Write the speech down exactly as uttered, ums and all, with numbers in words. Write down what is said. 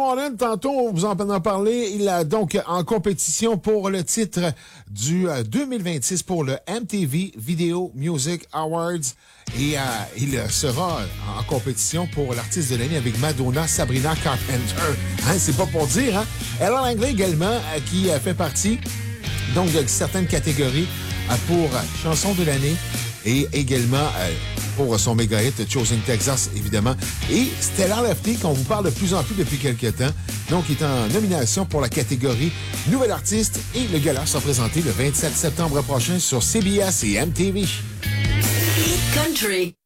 Warren, tantôt, on vous en a parlé, il est donc en compétition pour le titre du euh, deux mille vingt-six pour le M T V Video Music Awards. Et euh, il sera en compétition pour l'artiste de l'année avec Madonna, Sabrina Carpenter. Hein, c'est pas pour dire, hein? Ella Langley également, euh, qui euh, fait partie donc de certaines catégories euh, pour euh, chanson de l'année et également euh, pour son méga hit Choosing Texas, évidemment. Et Stella Lefty, qu'on vous parle de plus en plus depuis quelques temps, donc il est en nomination pour la catégorie Nouvelle artiste. Et le gala sera présenté le vingt-sept septembre prochain sur C B S et M T V. Country.